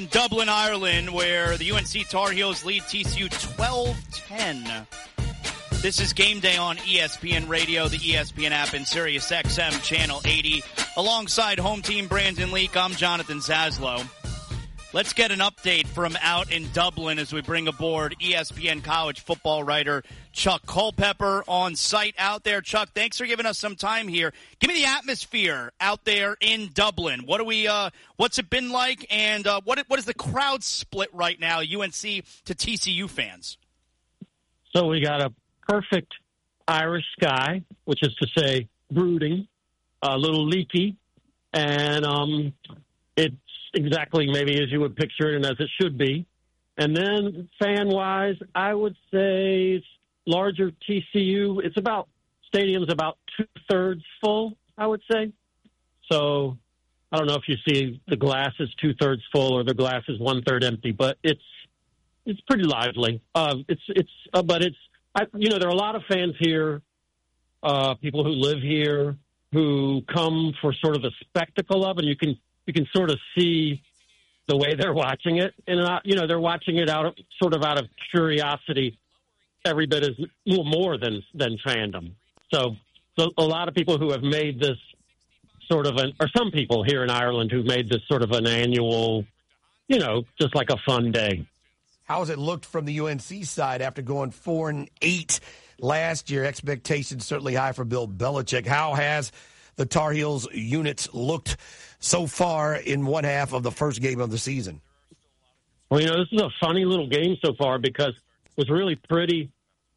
Dublin, Ireland, where the UNC Tar Heels lead TCU 12-10. This is Game Day on ESPN Radio, the ESPN app, and Sirius XM Channel 80. Alongside home team Brandon Leak, I'm Jonathan Zaslow. Let's get an update from out in Dublin as we bring aboard ESPN college football writer Chuck Culpepper on site out there. Chuck, thanks for giving us some time here. Give me the atmosphere out there in Dublin. What's it been like, and what is the crowd split right now, UNC to TCU fans? So we got a perfect Irish sky, which is to say brooding, a little leaky, and it's exactly maybe as you would picture it and as it should be. And then fan-wise, I would say it's larger TCU. Stadium's about two-thirds full, I would say. So I don't know if you see the glass is two-thirds full or the glass is one-third empty, but it's pretty lively. There are a lot of fans here, people who live here, who come for sort of the spectacle of it. You can sort of see the way they're watching it, and they're watching it out of curiosity, every bit as more than fandom. So a lot of people who have made this or some people here in Ireland who've made this sort of an annual, just like a fun day. How has it looked from the UNC side after going 4-8 last year? Expectations certainly high for Bill Belichick. How has the Tar Heels units looked so far in one half of the first game of the season? Well, this is a funny little game so far because it was really pretty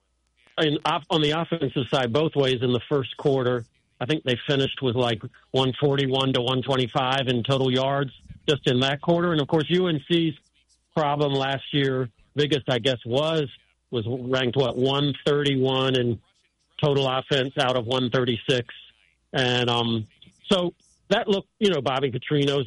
on the offensive side both ways in the first quarter. I think they finished with like 141 to 125 in total yards just in that quarter. And, of course, UNC's problem last year, biggest, I guess, was ranked, 131 in total offense out of 136. And so that looked, Bobby Petrino's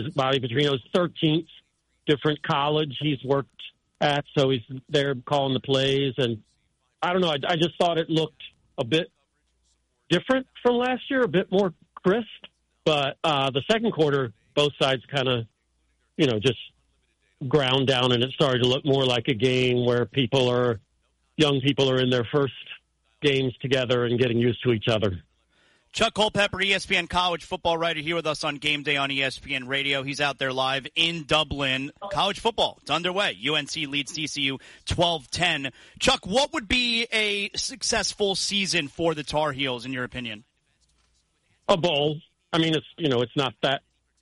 13th different college he's worked at, so he's there calling the plays. And I don't know, I just thought it looked a bit different from last year, a bit more crisp. But the second quarter, both sides kind of, just ground down, and it started to look more like a game where young people are in their first games together and getting used to each other. Chuck Culpepper, ESPN college football writer, here with us on Game Day on ESPN Radio. He's out there live in Dublin. College football, it's underway. UNC leads TCU 12-10. Chuck, what would be a successful season for the Tar Heels, in your opinion? A bowl. I mean, it's not that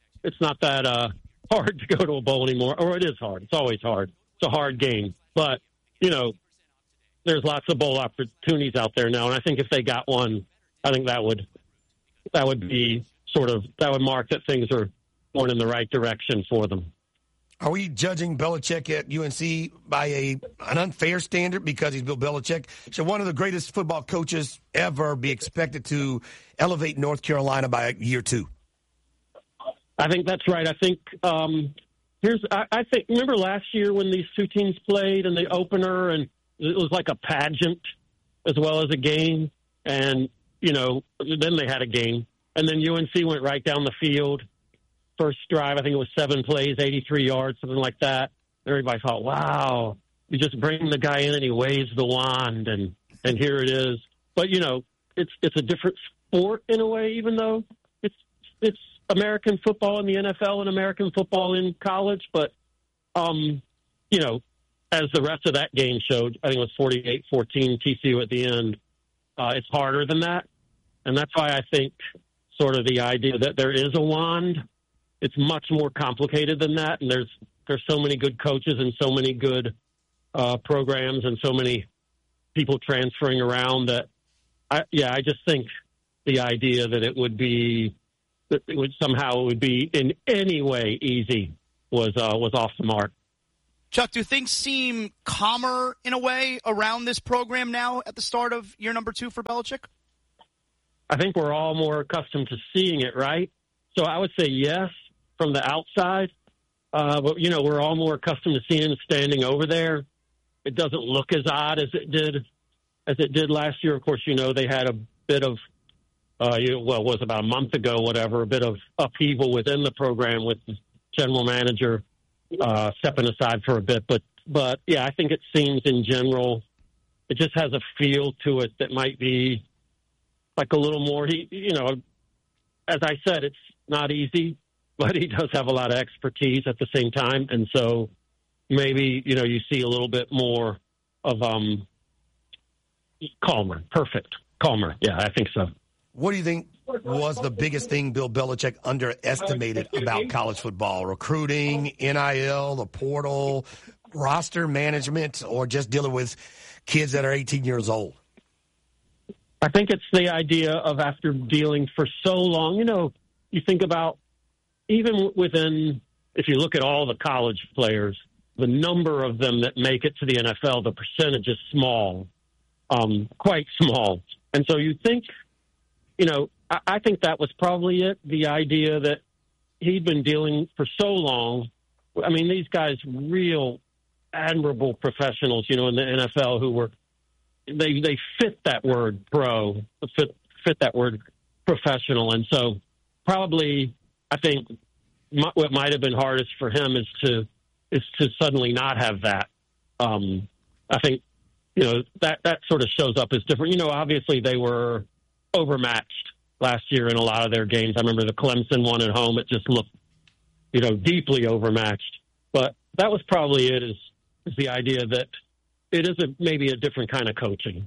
hard to go to a bowl anymore, or it is hard. It's always hard. It's a hard game. But, there's lots of bowl opportunities out there now, and I think if they got one, I think that would be that would mark that things are going in the right direction for them. Are we judging Belichick at UNC by an unfair standard because he's Bill Belichick? Should one of the greatest football coaches ever be expected to elevate North Carolina by year two? I think that's right. I think I think remember last year when these two teams played in the opener, and it was like a pageant as well as a game, and then they had a game, and then UNC went right down the field. First drive, I think it was 7 plays, 83 yards, something like that. Everybody thought, wow, you just bring the guy in and he waves the wand, and here it is. But, it's a different sport in a way, even though it's American football in the NFL and American football in college. But, as the rest of that game showed, I think it was 48-14 TCU at the end. It's harder than that. And that's why I think sort of the idea that there is a wand, it's much more complicated than that. And there's so many good coaches and so many good programs and so many people transferring around that, I just think the idea that it would be in any way easy was off the mark. Chuck, do things seem calmer in a way around this program now at the start of year number 2 for Belichick? I think we're all more accustomed to seeing it, right? So I would say yes from the outside, but we're all more accustomed to seeing him standing over there. It doesn't look as odd as it did last year. Of course, they had a bit of, it was about a month ago, a bit of upheaval within the program with the general manager stepping aside for a bit. But yeah, I think it seems in general, it just has a feel to it that might be like a little more, as I said, it's not easy, but he does have a lot of expertise at the same time. And so maybe, you see a little bit more of calmer. Yeah, I think so. What do you think was the biggest thing Bill Belichick underestimated about college football? Recruiting, NIL, the portal, roster management, or just dealing with kids that are 18 years old? I think it's the idea of after dealing for so long, you think about even within, if you look at all the college players, the number of them that make it to the NFL, the percentage is small, quite small. And so you think, I think that was probably it, the idea that he'd been dealing for so long. I mean, these guys, real admirable professionals, in the NFL who were, they fit that word pro, fit that word professional. And so probably, I think what might have been hardest for him is to suddenly not have that. I think, that sort of shows up as different. Obviously they were overmatched last year in a lot of their games. I remember the Clemson one at home. It just looked, deeply overmatched. But that was probably it, is the idea that it is maybe a different kind of coaching.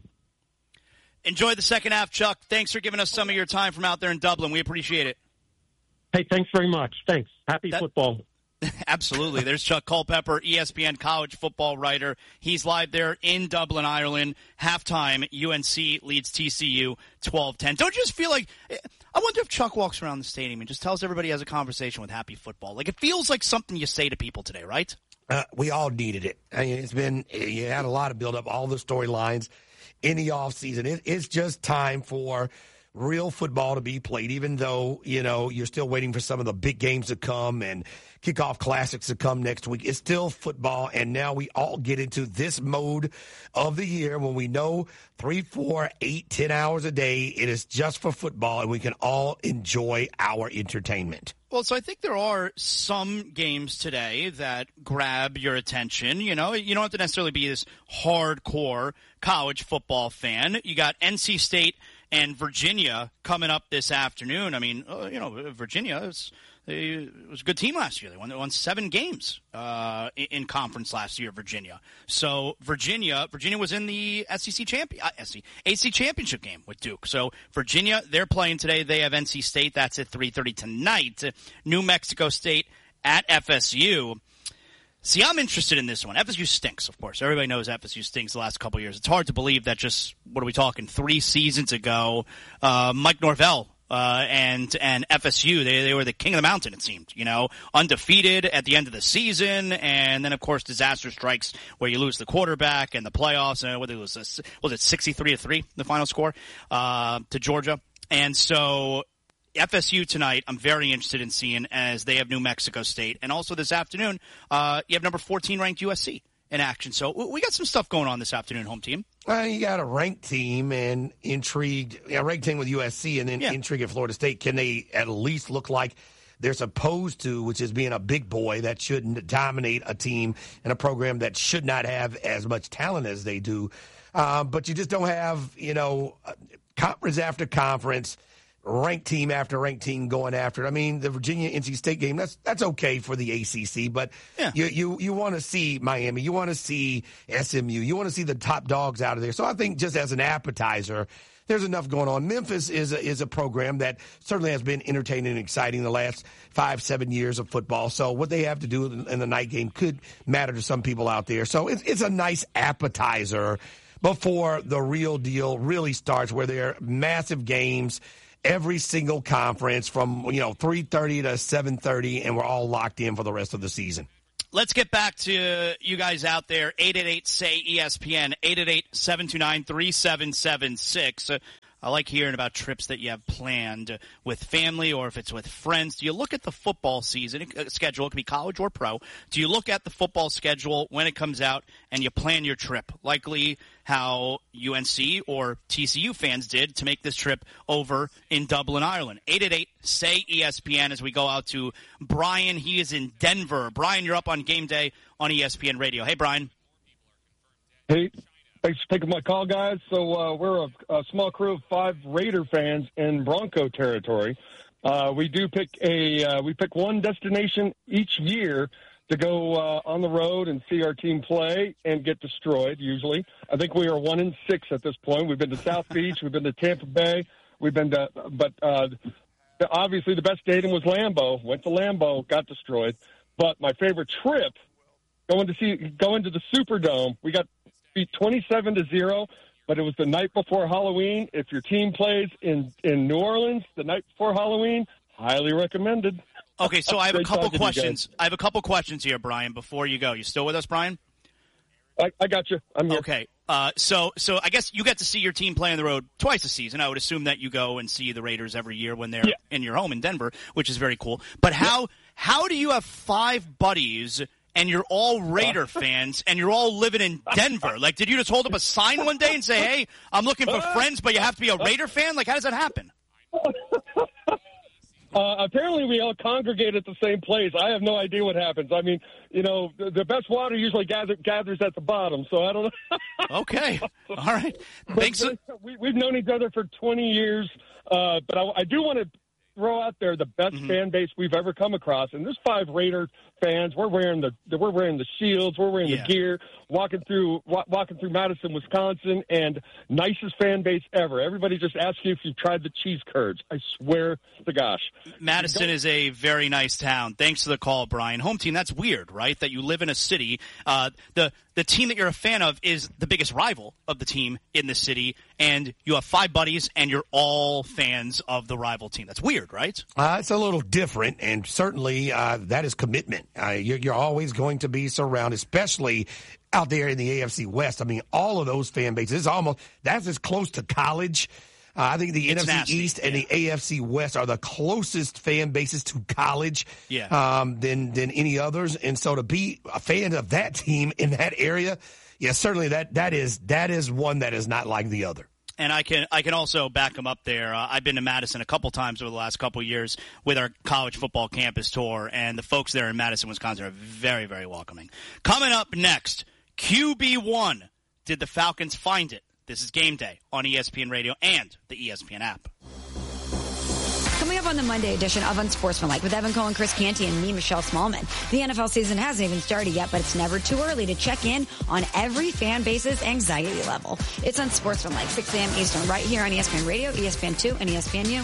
Enjoy the second half, Chuck. Thanks for giving us some of your time from out there in Dublin. We appreciate it. Hey, thanks very much. Thanks. Happy football. Absolutely. There's Chuck Culpepper, ESPN college football writer. He's live there in Dublin, Ireland. Halftime, UNC leads TCU 12-10. Don't you just feel like – I wonder if Chuck walks around the stadium and just tells everybody he has a conversation with Happy Football. Like, it feels like something you say to people today, right? We all needed it. I mean, you had a lot of build-up, all the storylines in the offseason. It's just time for real football to be played, even though, you're still waiting for some of the big games to come and kickoff classics to come next week. It's still football, and now we all get into this mode of the year when we know 3, 4, 8, 10 hours a day, it is just for football, and we can all enjoy our entertainment. Well, so I think there are some games today that grab your attention. You don't have to necessarily be this hardcore college football fan. You got NC State and Virginia coming up this afternoon. I mean, Virginia it was a good team last year. They won 7 games in conference last year, Virginia. So Virginia was in the ACC championship game with Duke. So Virginia, they're playing today. They have NC State. That's at 3:30 tonight. New Mexico State at FSU. See, I'm interested in this one. FSU stinks, of course. Everybody knows FSU stinks the last couple of years. It's hard to believe that just, what are we talking, 3 seasons ago, Mike Norvell and FSU, they were the king of the mountain, it seemed, undefeated at the end of the season. And then, of course, disaster strikes where you lose the quarterback and the playoffs. And what was it 63-3, the final score, to Georgia? And so FSU tonight, I'm very interested in seeing as they have New Mexico State. And also this afternoon, you have number 14 ranked USC in action. So we got some stuff going on this afternoon, home team. Well, you got a ranked team and intrigued, a ranked team with USC and then intrigue at Florida State. Can they at least look like they're supposed to, which is being a big boy that shouldn't dominate a team and a program that should not have as much talent as they do. But you just don't have, conference after conference, ranked team after ranked team going after it. I mean, the Virginia-NC State game, that's okay for the ACC, but you want to see Miami, you want to see SMU, you want to see the top dogs out of there. So I think just as an appetizer, there's enough going on. Memphis is a program that certainly has been entertaining and exciting the last 5-7 years of football. So what they have to do in the night game could matter to some people out there. So it's a nice appetizer before the real deal really starts, where there are massive games every single conference from 3:30 to 7:30, and we're all locked in for the rest of the season. Let's get back to you guys out there. 888-SAY-ESPN, 888-729-3776. I like hearing about trips that you have planned with family or if it's with friends. Do you look at the football season schedule? It could be college or pro. Do you look at the football schedule when it comes out and you plan your trip? Likely how UNC or TCU fans did to make this trip over in Dublin, Ireland. 888-SAY-ESPN as we go out to Brian. He is in Denver. Brian, you're up on Game Day on ESPN Radio. Hey, Brian. Hey, thanks for taking my call, guys. So we're a small crew of 5 Raider fans in Bronco territory. We pick one destination each year to go on the road and see our team play and get destroyed, usually. I think we are 1-6 at this point. We've been to South Beach. We've been to Tampa Bay. But obviously the best stadium was Lambeau. Went to Lambeau, got destroyed. But my favorite trip, going to the Superdome, we got beat 27-0, but it was the night before Halloween. If your team plays in New Orleans the night before Halloween, highly recommended. Okay, so I have a couple questions. I have a couple questions here, Brian, before you go. You still with us, Brian? I got you. I'm here. Okay. So I guess you get to see your team play on the road twice a season. I would assume that you go and see the Raiders every year when they're in your home in Denver, which is very cool. But how do you have 5 buddies and you're all Raider fans and you're all living in Denver? Like, did you just hold up a sign one day and say, hey, I'm looking for friends, but you have to be a Raider fan? Like, how does that happen? Apparently we all congregate at the same place. I have no idea what happens. I mean, the best water usually gathers at the bottom, so I don't know. Okay. All right. Thanks. We've known each other for 20 years, but I do want to throw out there the best fan base we've ever come across, and there's 5 Raider fans. We're wearing the shields, we're wearing the gear, walking through Madison, Wisconsin, and nicest fan base ever. Everybody just asks you if you've tried the cheese curds. I swear to gosh. Madison is a very nice town. Thanks for the call, Brian. Home team, that's weird, right? That you live in a city. The team that you're a fan of is the biggest rival of the team in the city, and you have 5 buddies, and you're all fans of the rival team. That's weird, right? It's a little different, and certainly that is commitment. You're always going to be surrounded, especially out there in the AFC West. I mean, all of those fan bases, that's as close to college. I think the NFC East and the AFC West are the closest fan bases to college than any others. And so to be a fan of that team in that area, certainly that is one that is not like the other. And I can also back them up there. I've been to Madison a couple times over the last couple of years with our college football campus tour, and the folks there in Madison, Wisconsin are very, very welcoming. Coming up next, QB1. Did the Falcons find it? This is Game Day on ESPN Radio and the ESPN app. Coming up on the Monday edition of Unsportsmanlike with Evan Cohen, Chris Canty, and me, Michelle Smallman. The NFL season hasn't even started yet, but it's never too early to check in on every fan base's anxiety level. It's Unsportsmanlike, 6 a.m. Eastern, right here on ESPN Radio, ESPN2, and ESPNU.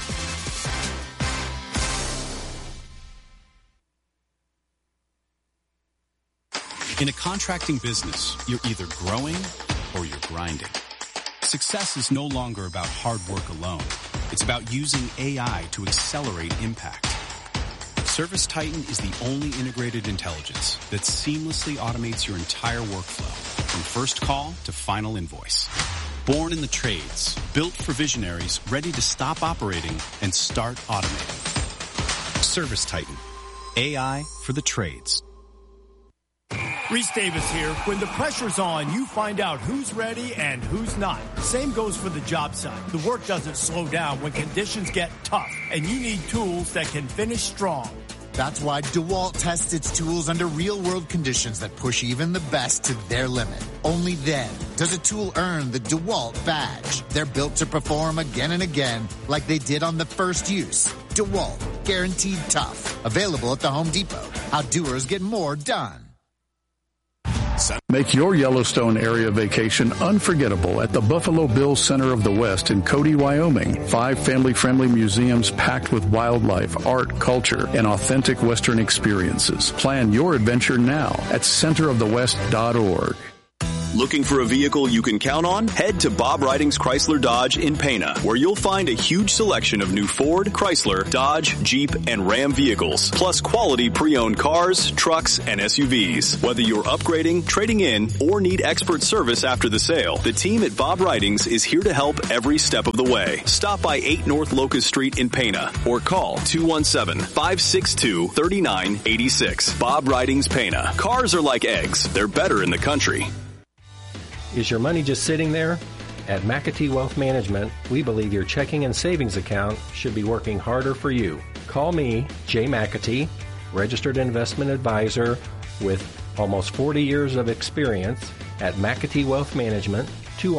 In a contracting business, you're either growing or you're grinding. Success is no longer about hard work alone. It's about using AI to accelerate impact. ServiceTitan is the only integrated intelligence that seamlessly automates your entire workflow, from first call to final invoice. Born in the trades, built for visionaries ready to stop operating and start automating. ServiceTitan, AI for the trades. Reese Davis here. When the pressure's on, you find out who's ready and who's not. Same goes for the job site. The work doesn't slow down when conditions get tough, and you need tools that can finish strong. That's why DeWalt tests its tools under real-world conditions that push even the best to their limit. Only then does a tool earn the DeWalt badge. They're built to perform again and again like they did on the first use. DeWalt, guaranteed tough. Available at the Home Depot. How doers get more done. Make your Yellowstone area vacation unforgettable at the Buffalo Bills Center of the West in Cody, Wyoming. 5 family-friendly museums packed with wildlife, art, culture, and authentic Western experiences. Plan your adventure now at centerofthewest.org. Looking for a vehicle you can count on? Head to Bob Ridings Chrysler Dodge in Pana, where you'll find a huge selection of new Ford, Chrysler, Dodge, Jeep, and Ram vehicles, plus quality pre-owned cars, trucks, and SUVs. Whether you're upgrading, trading in, or need expert service after the sale, the team at Bob Ridings is here to help every step of the way. Stop by 8 North Locust Street in Pana or call 217-562-3986. Bob Ridings Pana. Cars are like eggs. They're better in the country. Is your money just sitting there? At McAtee Wealth Management, we believe your checking and savings account should be working harder for you. Call me, Jay McAtee, registered investment advisor with almost 40 years of experience at McAtee Wealth Management,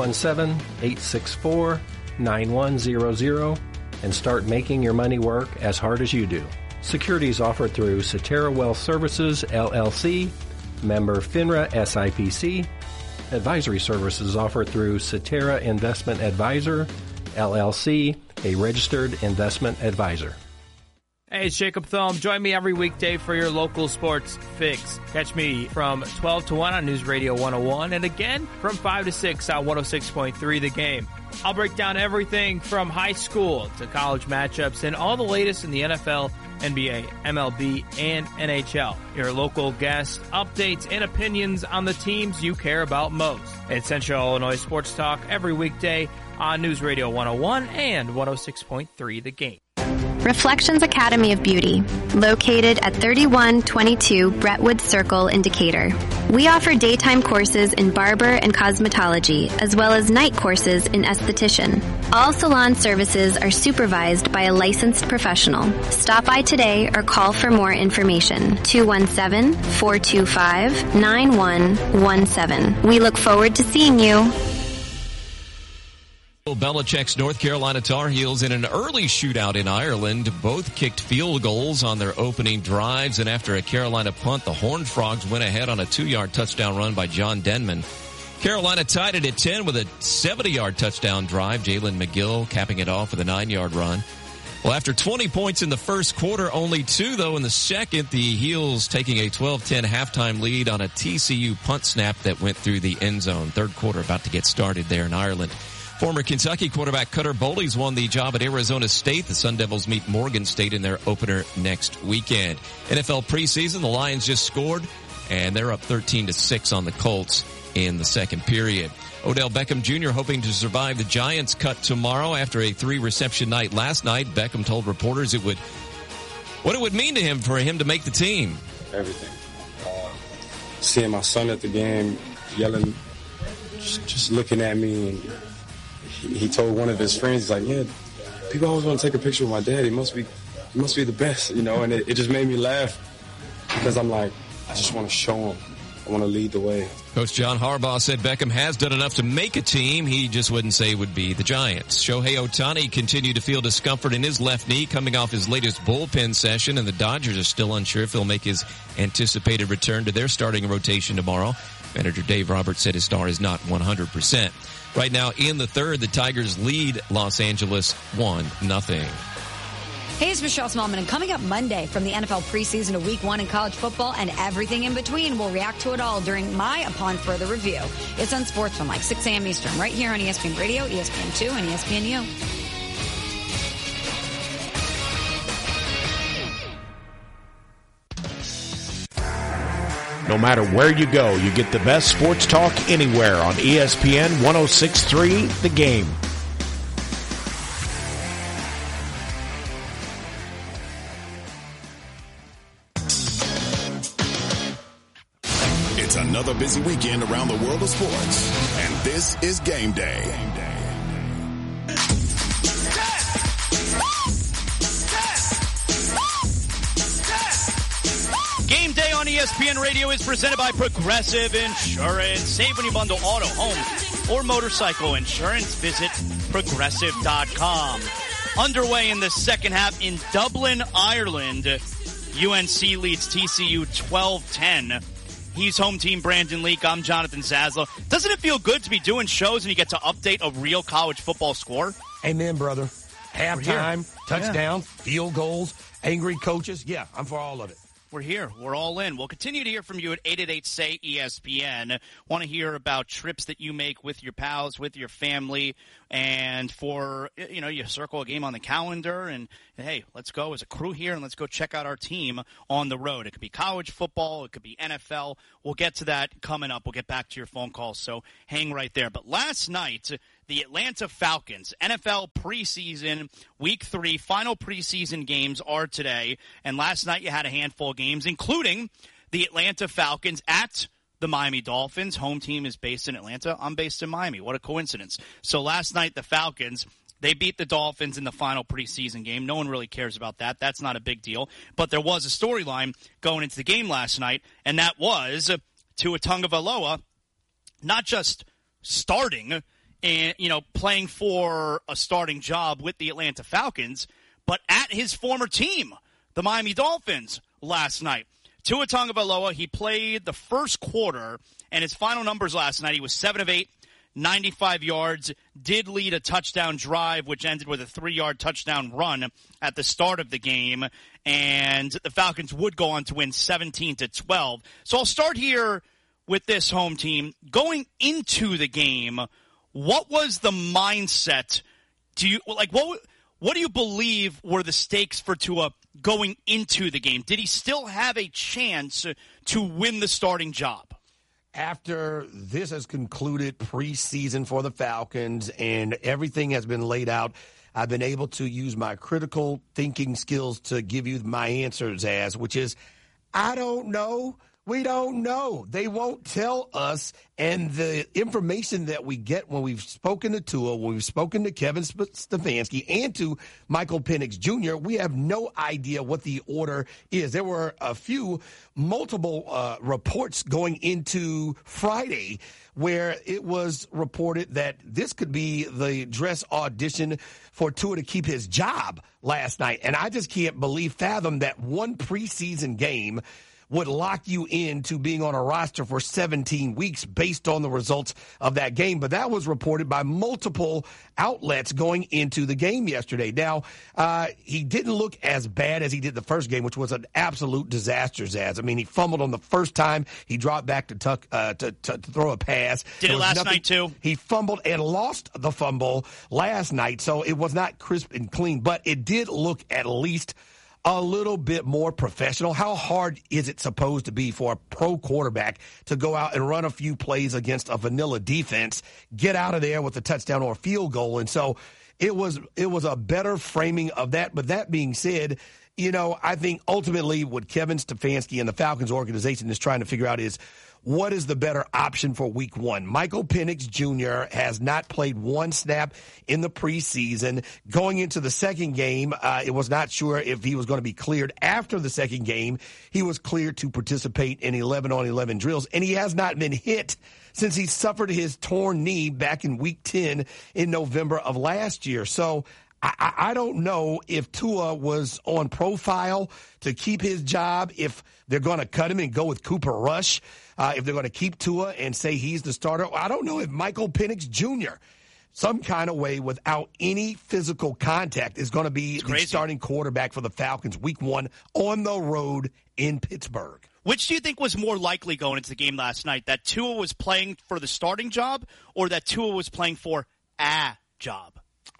217-864-9100, and start making your money work as hard as you do. Securities offered through Cetera Wealth Services, LLC, member FINRA SIPC. Advisory services offered through Cetera Investment Advisor, LLC, a registered investment advisor. Hey, it's Jacob Thome. Join me every weekday for your local sports fix. Catch me from 12 to 1 on News Radio 101 and again from 5 to 6 on 106.3 The Game. I'll break down everything from high school to college matchups and all the latest in the NFL, NBA, MLB, and NHL. Your local guest updates and opinions on the teams you care about most. It's Central Illinois Sports Talk every weekday on News Radio 101 and 106.3 The Game. Reflections Academy of Beauty, located at 3122 Brentwood Circle in Decatur. We offer daytime courses in barber and cosmetology, as well as night courses in esthetician. All salon services are supervised by a licensed professional. Stop by today or call for more information. 217-425-9117. We look forward to seeing you. Belichick's North Carolina Tar Heels in an early shootout in Ireland. Both kicked field goals on their opening drives, and after a Carolina punt, the Horned Frogs went ahead on a 2-yard touchdown run by John Denman. Carolina tied it at 10 with a 70-yard touchdown drive. Jalen McGill capping it off with a 9-yard run. Well, after 20 points in the first quarter, only 2, though, in the second, the Heels taking a 12-10 halftime lead on a TCU punt snap that went through the end zone. Third quarter about to get started there in Ireland. Former Kentucky quarterback Cutter Boley's won the job at Arizona State. The Sun Devils meet Morgan State in their opener next weekend. NFL preseason, the Lions just scored, and they're up 13-6 on the Colts in the second period. Odell Beckham Jr. hoping to survive the Giants' cut tomorrow after a 3-reception night last night. Beckham told reporters what it would mean to him for him to make the team. Everything. Seeing my son at the game, yelling, just looking at me, and he told one of his friends, he's like, yeah, people always want to take a picture with my dad. He must be the best, you know, and it just made me laugh because I'm like, I just want to show him. I want to lead the way. Coach John Harbaugh said Beckham has done enough to make a team. He just wouldn't say it would be the Giants. Shohei Ohtani continued to feel discomfort in his left knee coming off his latest bullpen session, and the Dodgers are still unsure if he'll make his anticipated return to their starting rotation tomorrow. Manager Dave Roberts said his star is not 100%. Right now, in the third, the Tigers lead Los Angeles 1-0. Hey, it's Michelle Smallman, and coming up Monday from the NFL preseason to Week 1 in college football and everything in between, we'll react to it all during my Upon Further Review. It's on Sportsman, 6 a.m. Eastern, right here on ESPN Radio, ESPN2, and ESPNU. No matter where you go, you get the best sports talk anywhere on ESPN 106.3 The Game. It's another busy weekend around the world of sports, and this is Game Day. Game Day on ESPN Radio is presented by Progressive Insurance. Save when you bundle auto, home, or motorcycle insurance. Visit Progressive.com. Underway in the second half in Dublin, Ireland. UNC leads TCU 12-10. He's home team Brandon Leak. I'm Jonathan Zaslow. Doesn't it feel good to be doing shows and you get to update a real college football score? Amen, brother. Halftime, touchdowns, field goals, angry coaches. Yeah, I'm for all of it. We're here. We're all in. We'll continue to hear from you at 888-SAY-ESPN. Want to hear about trips that you make with your pals, with your family, and for, you circle a game on the calendar and, hey, let's go as a crew here and let's go check out our team on the road. It could be college football. It could be NFL. We'll get to that coming up. We'll get back to your phone calls, so hang right there. But last night, the Atlanta Falcons, NFL preseason, week 3, final preseason games are today. And last night you had a handful of games, including the Atlanta Falcons at the Miami Dolphins. Home team is based in Atlanta. I'm based in Miami. What a coincidence. So last night the Falcons, they beat the Dolphins in the final preseason game. No one really cares about that. That's not a big deal. But there was a storyline going into the game last night, and that was Tua Tagovailoa not just starting and, playing for a starting job with the Atlanta Falcons, but at his former team, the Miami Dolphins, last night. Tua Tagovailoa, he played the first quarter, and his final numbers last night, he was 7 of 8, 95 yards, did lead a touchdown drive, which ended with a 3-yard touchdown run at the start of the game, and the Falcons would go on to win 17-12. So I'll start here with this home team. Going into the game, what was the mindset? What do you believe were the stakes for Tua going into the game? Did he still have a chance to win the starting job? After this has concluded preseason for the Falcons and everything has been laid out, I've been able to use my critical thinking skills to give you my answers which is, I don't know. We don't know. They won't tell us. And the information that we get when we've spoken to Tua, when we've spoken to Kevin Stefanski and to Michael Penix Jr., we have no idea what the order is. There were multiple reports going into Friday where it was reported that this could be the dress audition for Tua to keep his job last night. And I just can't fathom that one preseason game would lock you into being on a roster for 17 weeks based on the results of that game. But that was reported by multiple outlets going into the game yesterday. Now, he didn't look as bad as he did the first game, which was an absolute disaster, Zaz. I mean, he fumbled on the first time. He dropped back to throw a pass. Did it last night, too? He fumbled and lost the fumble last night, so it was not crisp and clean. But it did look at least a little bit more professional. How hard is it supposed to be for a pro quarterback to go out and run a few plays against a vanilla defense, get out of there with a touchdown or a field goal? And so it was a better framing of that. But that being said, I think ultimately what Kevin Stefanski and the Falcons organization is trying to figure out is, what is the better option for week 1? Michael Penix Jr. has not played one snap in the preseason. Going into the second game, it was not sure if he was going to be cleared. After the second game, he was cleared to participate in 11-on-11 drills, and he has not been hit since he suffered his torn knee back in week 10 in November of last year. So I don't know if Tua was on profile to keep his job, if they're going to cut him and go with Cooper Rush, if they're going to keep Tua and say he's the starter. I don't know if Michael Penix Jr., some kind of way without any physical contact, is going to be the starting quarterback for the Falcons week 1 on the road in Pittsburgh. Which do you think was more likely going into the game last night, that Tua was playing for the starting job or that Tua was playing for a job?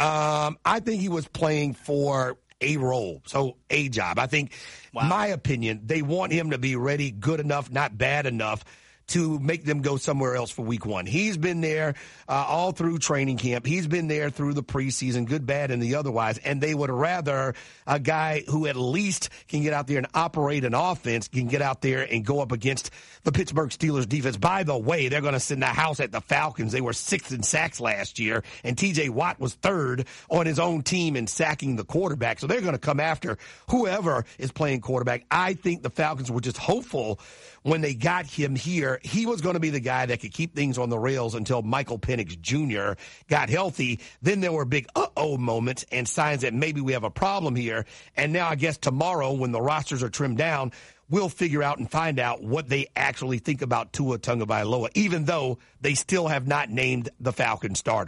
I think he was playing for a role, so a job. I think, my opinion, they want him to be ready, good enough, not bad enough to make them go somewhere else for week 1. He's been there all through training camp. He's been there through the preseason, good, bad, and the otherwise, and they would rather a guy who at least can get out there and operate an offense, can get out there and go up against the Pittsburgh Steelers defense. By the way, they're going to send the house at the Falcons. They were 6th in sacks last year, and T.J. Watt was 3rd on his own team in sacking the quarterback. So they're going to come after whoever is playing quarterback. I think the Falcons were just hopeful when they got him here. He was going to be the guy that could keep things on the rails until Michael Penix Jr. got healthy. Then there were big moments and signs that maybe we have a problem here. And now I guess tomorrow, when the rosters are trimmed down, we'll figure out and find out what they actually think about Tua Tagovailoa, even though they still have not named the Falcon starter.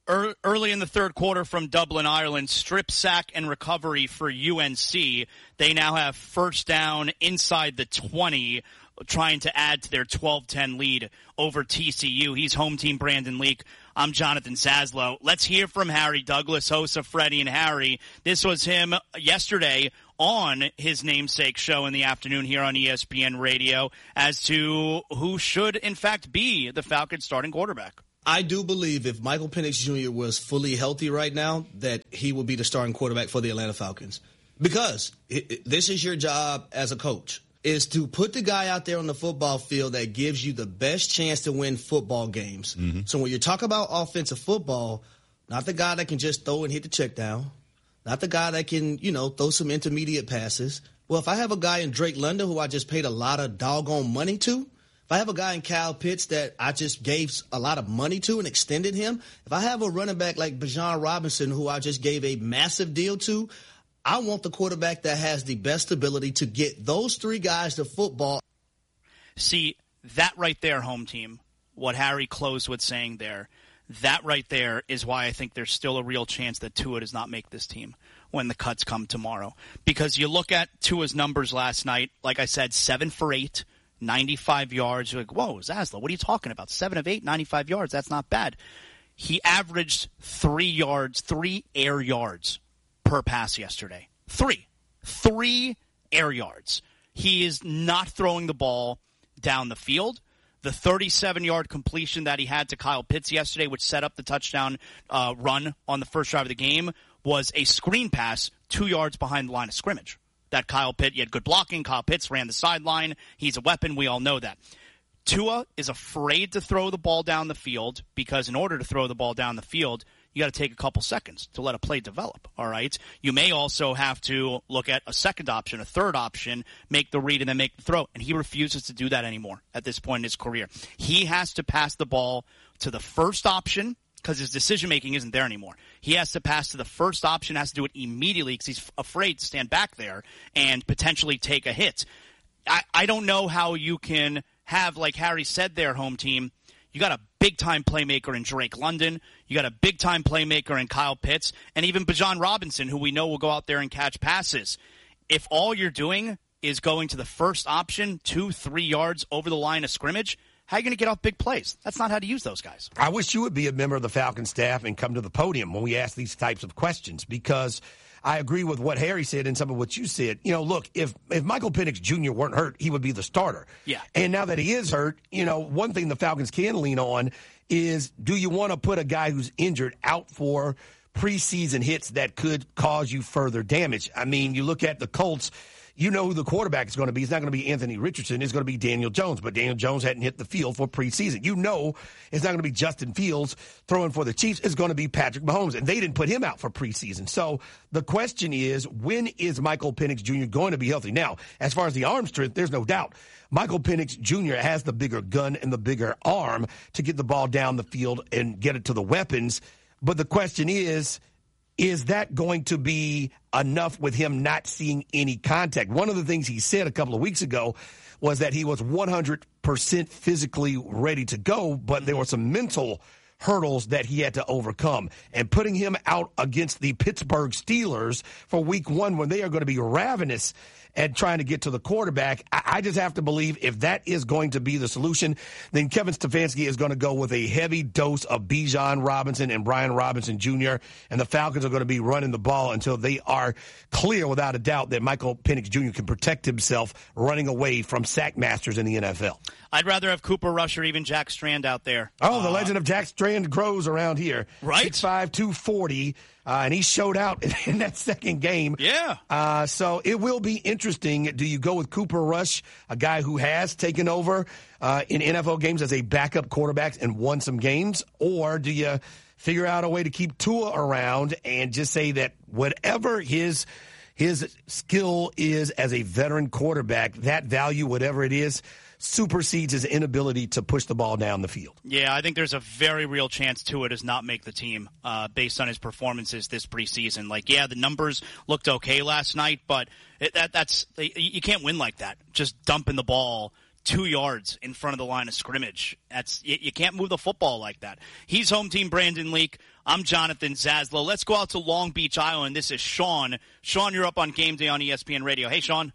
Early in the third quarter from Dublin, Ireland, strip sack and recovery for UNC. They now have first down inside the 20, trying to add to their 12-10 lead over TCU. He's home team Brandon Leak. I'm Jonathan Zaslow. Let's hear from Harry Douglas, host of Freddie and Harry. This was him yesterday on his namesake show in the afternoon here on ESPN Radio as to who should, in fact, be the Falcons' starting quarterback. I do believe if Michael Penix Jr. was fully healthy right now, that he would be the starting quarterback for the Atlanta Falcons. Because this is your job as a coach, is to put the guy out there on the football field that gives you the best chance to win football games. Mm-hmm. So when you talk about offensive football, not the guy that can just throw and hit the check down, not the guy that can, throw some intermediate passes. Well, if I have a guy in Drake London who I just paid a lot of doggone money to, if I have a guy in Kyle Pitts that I just gave a lot of money to and extended him, if I have a running back like Bijan Robinson who I just gave a massive deal to, I want the quarterback that has the best ability to get those three guys to football. See, that right there, home team, what Harry closed with saying there, that right there is why I think there's still a real chance that Tua does not make this team when the cuts come tomorrow. Because you look at Tua's numbers last night, like I said, 7 for 8. 95 yards. You're like, whoa, Zaslow, what are you talking about? 7 of 8, 95 yards. That's not bad. He averaged 3 air yards per pass yesterday. 3 air yards. He is not throwing the ball down the field. The 37-yard completion that he had to Kyle Pitts yesterday, which set up the touchdown run on the first drive of the game, was a screen pass 2 yards behind the line of scrimmage. That Kyle Pitts, he had good blocking. Kyle Pitts ran the sideline. He's a weapon. We all know that. Tua is afraid to throw the ball down the field because in order to throw the ball down the field, you got to take a couple seconds to let a play develop, all right? You may also have to look at a second option, a third option, make the read and then make the throw, and he refuses to do that anymore at this point in his career. He has to pass the ball to the first option because his decision-making isn't there anymore. He has to pass to the first option, has to do it immediately because he's afraid to stand back there and potentially take a hit. I don't know how you can have, like Harry said there, home team, you got a big-time playmaker in Drake London, you got a big-time playmaker in Kyle Pitts, and even Bijan Robinson, who we know will go out there and catch passes. If all you're doing is going to the first option 2-3 yards over the line of scrimmage, how are you going to get off big plays? That's not how to use those guys. I wish you would be a member of the Falcon staff and come to the podium when we ask these types of questions because I agree with what Harry said and some of what you said. Look, if Michael Penix Jr. weren't hurt, he would be the starter. Yeah. And now that he is hurt, one thing the Falcons can lean on is do you want to put a guy who's injured out for preseason hits that could cause you further damage? I mean, you look at the Colts. You know who the quarterback is going to be. It's not going to be Anthony Richardson. It's going to be Daniel Jones. But Daniel Jones hadn't hit the field for preseason. You know it's not going to be Justin Fields throwing for the Chiefs. It's going to be Patrick Mahomes. And they didn't put him out for preseason. So the question is, when is Michael Penix Jr. going to be healthy? Now, as far as the arm strength, there's no doubt. Michael Penix Jr. has the bigger gun and the bigger arm to get the ball down the field and get it to the weapons. But the question is that going to be enough with him not seeing any contact? One of the things he said a couple of weeks ago was that he was 100% physically ready to go, but there were some mental hurdles that he had to overcome. And putting him out against the Pittsburgh Steelers for week 1 when they are going to be ravenous at trying to get to the quarterback, I just have to believe if that is going to be the solution, then Kevin Stefanski is going to go with a heavy dose of Bijan Robinson and Brian Robinson Jr., and the Falcons are going to be running the ball until they are clear without a doubt that Michael Penix Jr. can protect himself running away from sack masters in the NFL. I'd rather have Cooper Rush or even Jack Strand out there. Oh, the legend of Jack Strand grows around here. Right. 6'5", 240, and he showed out in that second game. Yeah. So it will be interesting. Do you go with Cooper Rush, a guy who has taken over in NFL games as a backup quarterback and won some games, or do you figure out a way to keep Tua around and just say that whatever his skill is as a veteran quarterback, that value, whatever it is, supersedes his inability to push the ball down the field? Yeah, I think there's a very real chance Tua does not make the team based on his performances this preseason. The numbers looked okay last night, but you can't win like that, just dumping the ball 2 yards in front of the line of scrimmage. You can't move the football like that. He's home team Brandon Leak. I'm Jonathan Zaslow. Let's go out to Long Beach, Iowa. This is Sean. Sean, you're up on Game Day on ESPN Radio. Hey, Sean.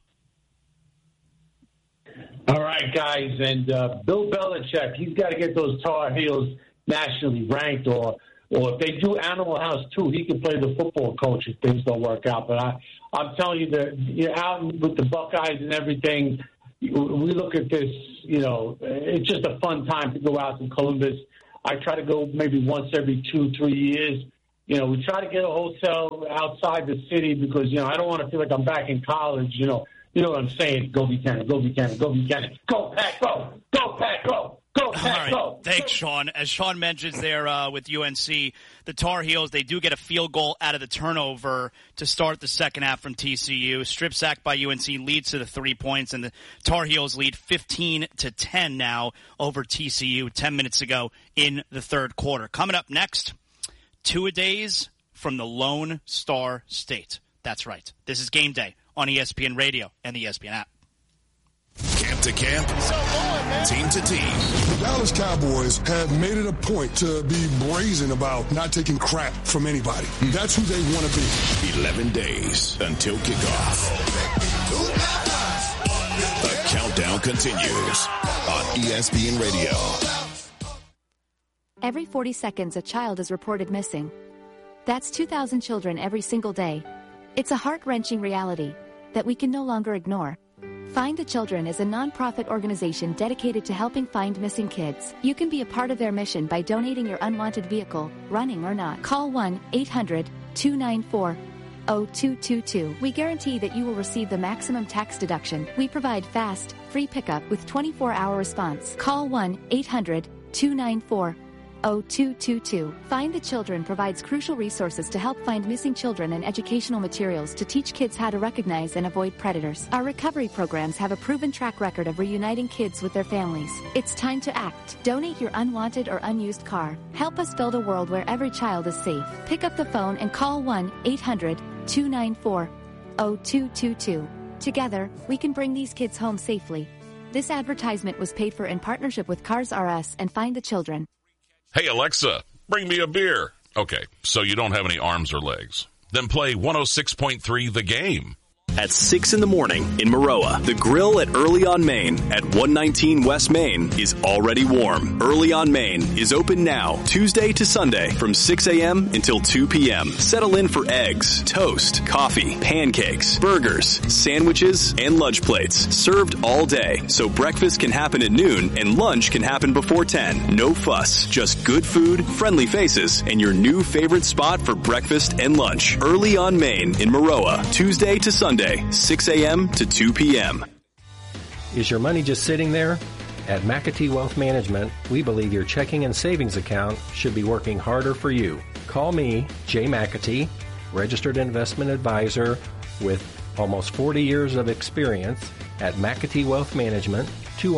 All right, guys. And Bill Belichick, he's got to get those Tar Heels nationally ranked, or if they do Animal House too, he can play the football coach if things don't work out. But I'm telling you that you're out with the Buckeyes and everything. We look at this, it's just a fun time to go out to Columbus. I try to go maybe once every 2-3 years. We try to get a hotel outside the city because, I don't want to feel like I'm back in college, You know what I'm saying? Go Buchanan, go Buchanan, go Buchanan. Go Pack, go! Go Pack, go! Go Pack, go! All right. Thanks, Sean. As Sean mentions there with UNC, the Tar Heels, they do get a field goal out of the turnover to start the second half from TCU. Strip sack by UNC leads to the 3 points, and the Tar Heels lead 15-10 now over TCU 10 minutes ago in the third quarter. Coming up next, two-a-days from the Lone Star State. That's right. This is Game Day on ESPN Radio and the ESPN app. Camp to camp, team to team. The Dallas Cowboys have made it a point to be brazen about not taking crap from anybody. That's who they want to be. 11 days until kickoff. The countdown continues on ESPN Radio. Every 40 seconds, a child is reported missing. That's 2,000 children every single day. It's a heart-wrenching reality that we can no longer ignore. Find the Children is a non-profit organization dedicated to helping find missing kids. You can be a part of their mission by donating your unwanted vehicle, running or not. Call 1-800-294-0222. We guarantee that you will receive the maximum tax deduction. We provide fast, free pickup with 24-hour response. Call 1-800-294-0222. Find the Children provides crucial resources to help find missing children and educational materials to teach kids how to recognize and avoid predators. Our recovery programs have a proven track record of reuniting kids with their families. It's time to act. Donate your unwanted or unused car. Help us build a world where every child is safe. Pick up the phone and call 1-800-294-0222. Together, we can bring these kids home safely. This advertisement was paid for in partnership with Cars R Us and Find the Children. Hey, Alexa, bring me a beer. Okay, so you don't have any arms or legs. Then play 106.3 The Game. At 6 in the morning in Maroa, the grill at Early on Main at 119 West Main is already warm. Early on Main is open now, Tuesday to Sunday from 6 a.m. until 2 p.m. Settle in for eggs, toast, coffee, pancakes, burgers, sandwiches, and lunch plates served all day. So breakfast can happen at noon and lunch can happen before 10. No fuss, just good food, friendly faces, and your new favorite spot for breakfast and lunch. Early on Main in Maroa, Tuesday to Sunday. 6 a.m. to 2 p.m. Is your money just sitting there? At McAtee Wealth Management, we believe your checking and savings account should be working harder for you. Call me, Jay McAtee, registered investment advisor with almost 40 years of experience at McAtee Wealth Management,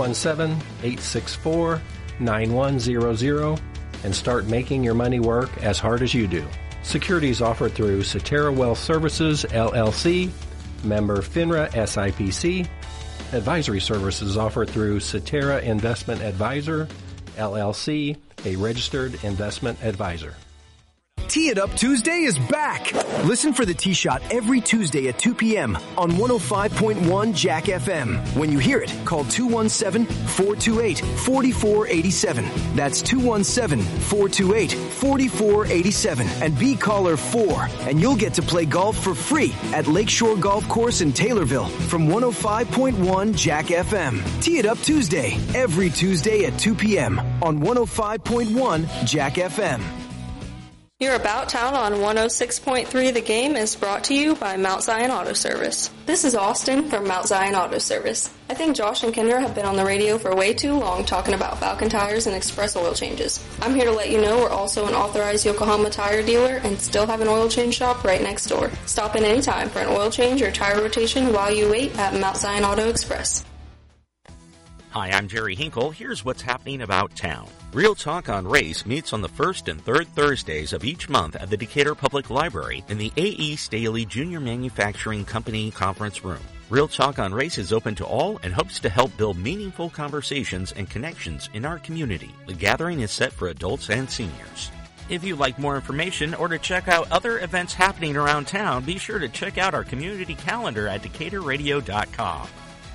217-864-9100, and start making your money work as hard as you do. Securities offered through Cetera Wealth Services, LLC, member FINRA SIPC. Advisory services offered through Cetera Investment Advisor, LLC, a registered investment advisor. Tee It Up Tuesday is back. Listen for the Tee Shot every Tuesday at 2 p.m. on 105.1 Jack FM. When you hear it, call 217-428-4487. That's 217-428-4487 and be caller 4. And you'll get to play golf for free at Lakeshore Golf Course in Taylorville from 105.1 Jack FM. Tee It Up Tuesday, every Tuesday at 2 p.m. on 105.1 Jack FM. Your About Town on 106.3 The Game is brought to you by Mount Zion Auto Service. This is Austin from Mount Zion Auto Service. I think Josh and Kendra have been on the radio for way too long talking about Falcon tires and express oil changes. I'm here to let you know we're also an authorized Yokohama tire dealer and still have an oil change shop right next door. Stop in anytime for an oil change or tire rotation while you wait at Mount Zion Auto Express. Hi, I'm Jerry Hinkle. Here's what's happening about town. Real Talk on Race meets on the first and third Thursdays of each month at the Decatur Public Library in the A.E. Staley Junior Manufacturing Company Conference Room. Real Talk on Race is open to all and hopes to help build meaningful conversations and connections in our community. The gathering is set for adults and seniors. If you'd like more information or to check out other events happening around town, be sure to check out our community calendar at DecaturRadio.com.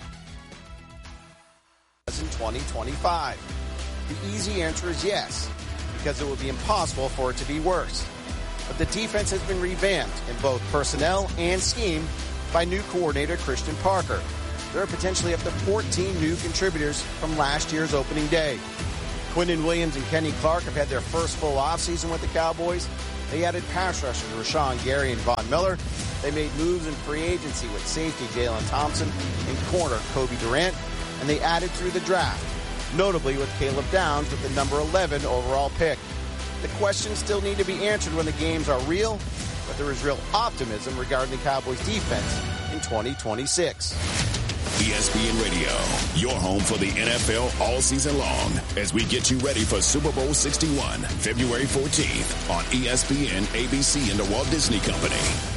2025. The easy answer is yes, because it would be impossible for it to be worse. But the defense has been revamped in both personnel and scheme by new coordinator Christian Parker. There are potentially up to 14 new contributors from last year's opening day. Quinnen Williams and Kenny Clark have had their first full offseason with the Cowboys. They added pass rushers Rashawn Gary and Von Miller. They made moves in free agency with safety Jalen Thompson and corner Kobe Durant. And they added through the draft, notably with Caleb Downs with the number 11 overall pick. The questions still need to be answered when the games are real, but there is real optimism regarding the Cowboys defense in 2026. ESPN Radio, your home for the NFL all season long, as we get you ready for Super Bowl 61, February 14th on ESPN, ABC, and the Walt Disney Company.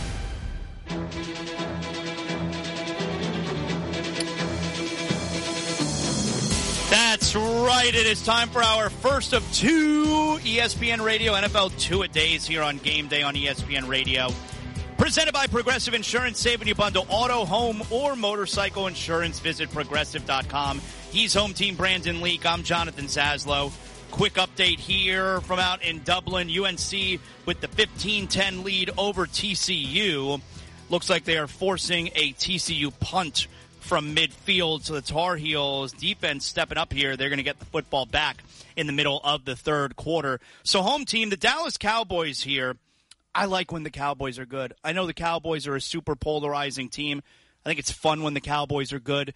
That's right. It is time for our first of two ESPN Radio NFL two-a-days here on Game Day on ESPN Radio. Presented by Progressive Insurance, saving you bundle auto, home, or motorcycle insurance. Visit Progressive.com. He's home team Brandon Leak. I'm Jonathan Zaslow. Quick update here from out in Dublin. UNC with the 15-10 lead over TCU. Looks like they are forcing a TCU punt from midfield. So the Tar Heels defense stepping up here. They're going to get the football back in the middle of the third quarter. So home team, the Dallas Cowboys here. I like when the Cowboys are good. I know the Cowboys are a super polarizing team. I think it's fun when the Cowboys are good.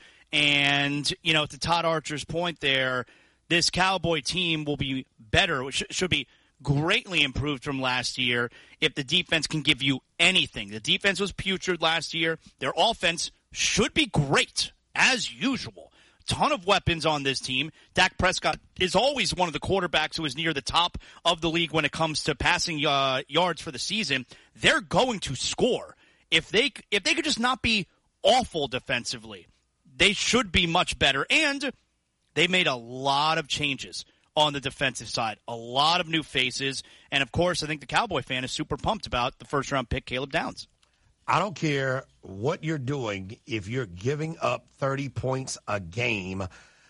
And, you know, to Todd Archer's point there, this Cowboy team will be better, should be greatly improved from last year if the defense can give you anything. The defense was putrid last year. Their offense should be great, as usual. Ton of weapons on this team. Dak Prescott is always one of the quarterbacks who is near the top of the league when it comes to passing yards for the season. They're going to score. If they could just not be awful defensively, they should be much better. And they made a lot of changes on the defensive side. A lot of new faces. And, of course, I think the Cowboy fan is super pumped about the first-round pick, Caleb Downs. I don't care what you're doing if you're giving up 30 points a game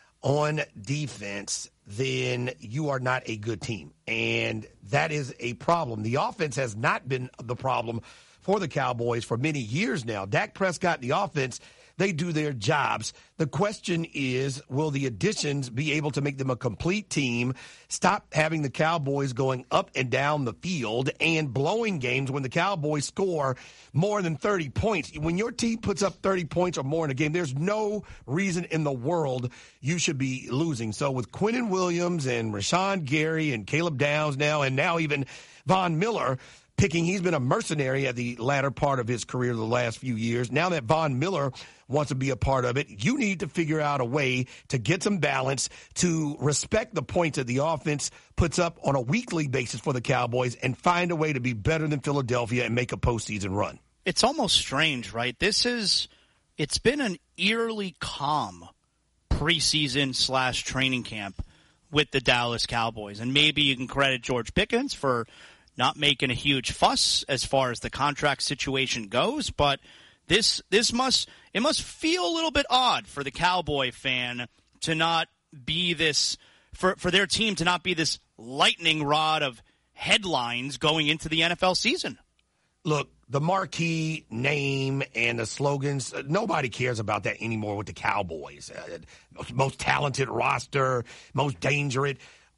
on defense, then you are not a good team. And that is a problem. The offense has not been the problem for the Cowboys for many years now. Dak Prescott, the offense, they do their jobs. The question is, will the additions be able to make them a complete team, stop having the Cowboys going up and down the field and blowing games when the Cowboys score more than 30 points? When your team puts up 30 points or more in a game, there's no reason in the world you should be losing. So with Quinnen Williams and Rashawn Gary and Caleb Downs now, and now even Von Miller picking, he's been a mercenary at the latter part of his career the last few years. Now that Von Miller wants to be a part of it, you need to figure out a way to get some balance, to respect the points that the offense puts up on a weekly basis for the Cowboys, and find a way to be better than Philadelphia and make a postseason run. It's almost strange, right? It's been an eerily calm preseason / training camp with the Dallas Cowboys. And maybe you can credit George Pickens for not making a huge fuss as far as the contract situation goes, but it must feel a little bit odd for the Cowboy fan to not be this, for their team to not be this lightning rod of headlines going into the NFL season. Look, the marquee name and the slogans, nobody cares about that anymore with the Cowboys. Most talented roster, most dangerous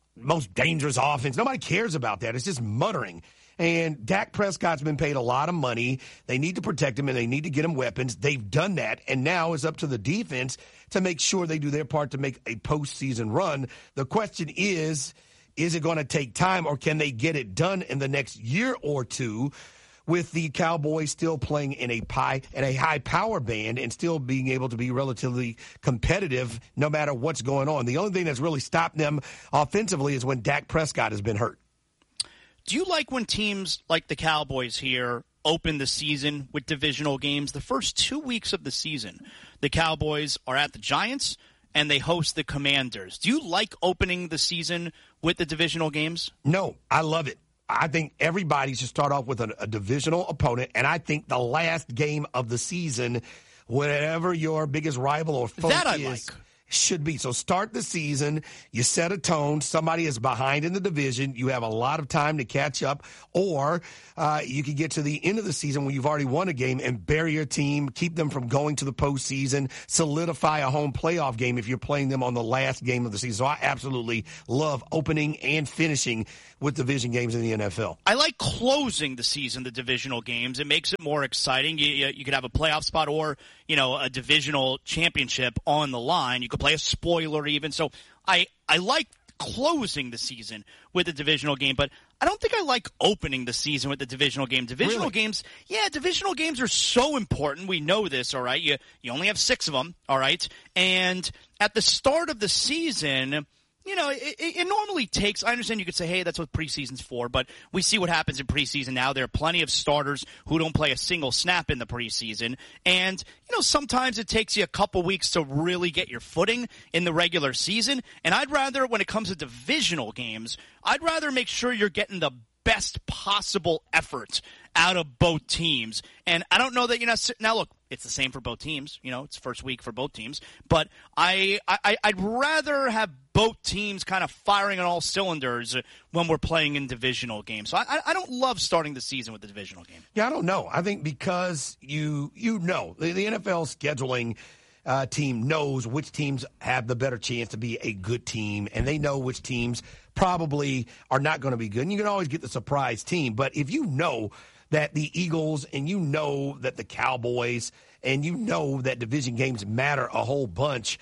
offense. Nobody cares about that. It's just muttering. And Dak Prescott's been paid a lot of money. They need to protect him, and they need to get him weapons. They've done that, and now it's up to the defense to make sure they do their part to make a postseason run. The question is it going to take time, or can they get it done in the next year or two with the Cowboys still playing in a high power band and still being able to be relatively competitive no matter what's going on? The only thing that's really stopped them offensively is when Dak Prescott has been hurt. Do you like when teams like the Cowboys here open the season with divisional games. The first 2 weeks of the season, the Cowboys are at the Giants, and they host the Commanders. Do you like opening the season with the divisional games? No, I love it. I think everybody should start off with a divisional opponent, and I think the last game of the season, whatever your biggest rival or foe is, should be. So start the season, you set a tone, somebody is behind in the division, you have a lot of time to catch up, or you can get to the end of the season when you've already won a game and bury your team, keep them from going to the postseason, solidify a home playoff game if you're playing them on the last game of the season. So I absolutely love opening and finishing with division games in the NFL. I like closing the season, the divisional games. It makes it more exciting. You could have a playoff spot or, a divisional championship on the line. You could play a spoiler even. So I like closing the season with a divisional game, but I don't think I like opening the season with the divisional game. Divisional games are so important. We know this, all right? You only have 6 of them, all right? And at the start of the season, it normally takes – I understand you could say, hey, that's what preseason's for, but we see what happens in preseason now. There are plenty of starters who don't play a single snap in the preseason. And, sometimes it takes you a couple weeks to really get your footing in the regular season. And I'd rather, when it comes to divisional games, I'd rather make sure you're getting the best possible effort out of both teams. And I don't know that now look, it's the same for both teams. It's first week for both teams. But I'd rather have both teams kind of firing on all cylinders when we're playing in divisional games. So I don't love starting the season with the divisional game. Yeah, I don't know. I think because the NFL scheduling team knows which teams have the better chance to be a good team, and they know which teams probably are not going to be good. And you can always get the surprise team. But if you know that the Eagles and you know that the Cowboys and you know that division games matter a whole bunch,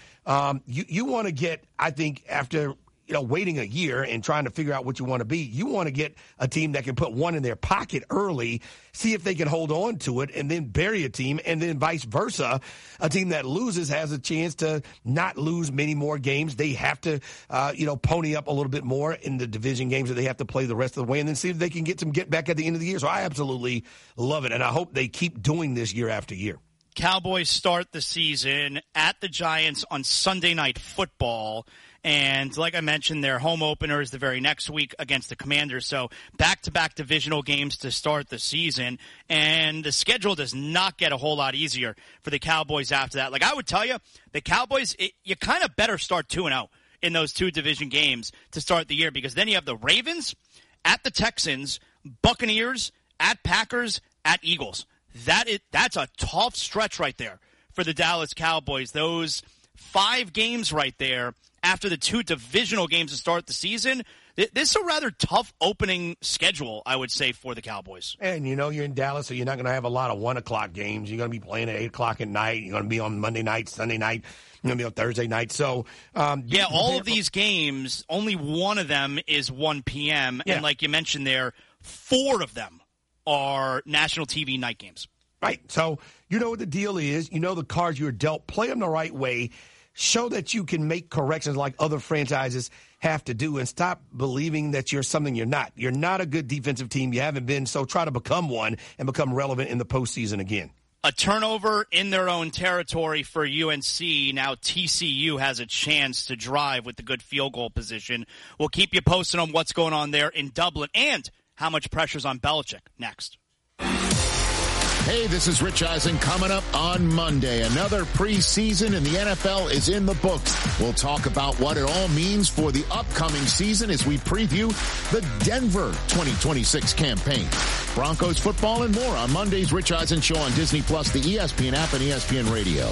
you want to get, I think, after waiting a year and trying to figure out what you want to be, you want to get a team that can put one in their pocket early, see if they can hold on to it, and then bury a team, and then vice versa. A team that loses has a chance to not lose many more games. They have to, pony up a little bit more in the division games that they have to play the rest of the way, and then see if they can get back at the end of the year. So I absolutely love it, and I hope they keep doing this year after year. Cowboys start the season at the Giants on Sunday Night Football. And like I mentioned, their home opener is the very next week against the Commanders. So back-to-back divisional games to start the season. And the schedule does not get a whole lot easier for the Cowboys after that. Like I would tell you, the Cowboys, you kind of better start 2-0 in those 2 division games to start the year, because then you have the Ravens at the Texans, Buccaneers at Packers at Eagles. That's a tough stretch right there for the Dallas Cowboys. Those 5 games right there after the 2 divisional games to start the season. This is a rather tough opening schedule, I would say, for the Cowboys. And you're in Dallas, so you're not going to have a lot of 1 o'clock games. You're going to be playing at 8 o'clock at night. You're going to be on Monday night, Sunday night. You're going to be on Thursday night. So, all of these games, only one of them is 1 p.m. Yeah. And like you mentioned there, 4 of them are national TV night games. Right. So you know what the deal is. You know the cards you're dealt. Play them the right way. Show that you can make corrections like other franchises have to do, and stop believing that you're something you're not. You're not a good defensive team. You haven't been, so try to become one and become relevant in the postseason again. A turnover in their own territory for UNC. Now TCU has a chance to drive with the good field goal position. We'll keep you posted on what's going on there in Dublin and how much pressure's on Belichick next. Hey, this is Rich Eisen coming up on Monday. Another preseason in the NFL is in the books. We'll talk about what it all means for the upcoming season as we preview the Denver 2026 campaign. Broncos football and more on Monday's Rich Eisen Show on Disney+, the ESPN app, and ESPN Radio.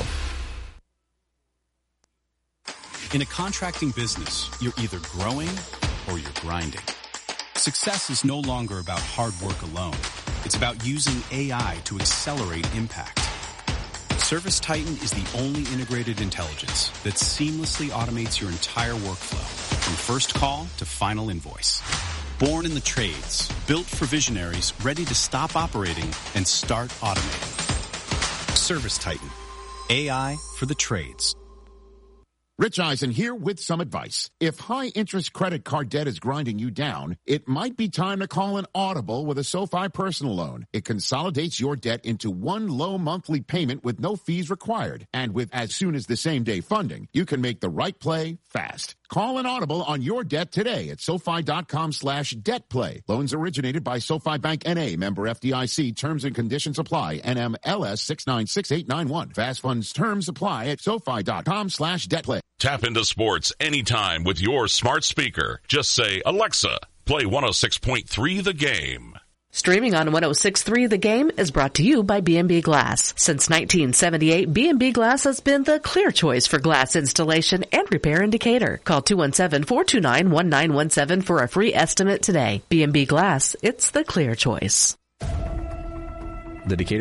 In a contracting business, you're either growing or you're grinding. Success is no longer about hard work alone. It's about using AI to accelerate impact. ServiceTitan is the only integrated intelligence that seamlessly automates your entire workflow, from first call to final invoice. Born in the trades, built for visionaries ready to stop operating and start automating. ServiceTitan, AI for the trades. Rich Eisen here with some advice. If high-interest credit card debt is grinding you down, it might be time to call an audible with a SoFi personal loan. It consolidates your debt into one low monthly payment with no fees required. And with as soon as the same-day funding, you can make the right play fast. Call an audible on your debt today at SoFi.com/debtplay. Loans originated by SoFi Bank N.A., member FDIC. Terms and conditions apply. NMLS 696891. Fast funds terms apply at SoFi.com/debtplay. Tap into sports anytime with your smart speaker. Just say, Alexa, play 106.3 The Game. Streaming on 106.3 The Game is brought to you by B&B Glass. Since 1978, B&B Glass has been the clear choice for glass installation and repair in Decatur. Call 217-429-1917 for a free estimate today. B&B Glass, it's the clear choice. The Decatur